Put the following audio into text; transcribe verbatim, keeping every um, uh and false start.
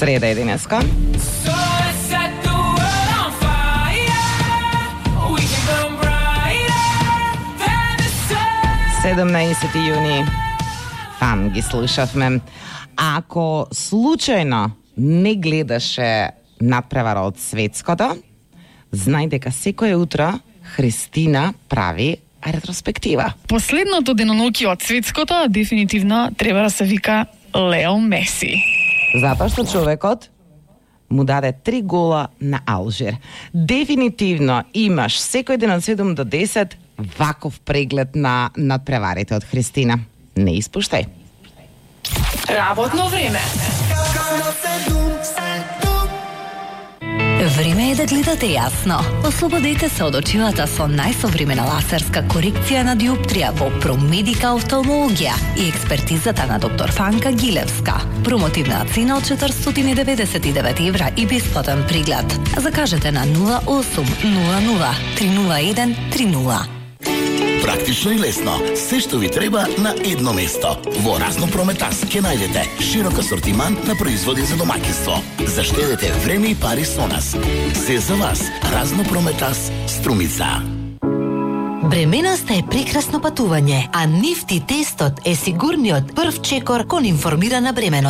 Среда е денеска. седумнаесети јуни. Фан ги слушавме. Ако случајно не гледаше надпревара од светското, знај дека секое утро Христина прави ретроспектива. Последното деноноќие од светското дефинитивно треба да се вика Лео Меси. Затоа што човекот му даде три гола на Алжир. Дефинитивно имаш секој ден од седум до десет ваков преглед на надпреварите од Христина. Не испуштај. Работно време. Време е да гледате јасно. Ослободете се од очилата со најсовремена лазерска корекција на диоптрија во Промедика офталмологија и експертизата на доктор Фанка Гилевска. Промотивна цена од четиристотини и деветдесет и девет евра и бесплатен преглед. Закажете на нула осум нула нула три нула еден три нула. Практично и лесно. Се што ви треба на едно место. Во Разно Прометас ќе најдете широк асортиман на производи за домаќинство. Заштедете време и пари со нас. Се за вас. Разно Прометас, Струмица. Бременоста е прекрасно патување, а нифти тестот е сигурниот прв чекор кон информирана бременост.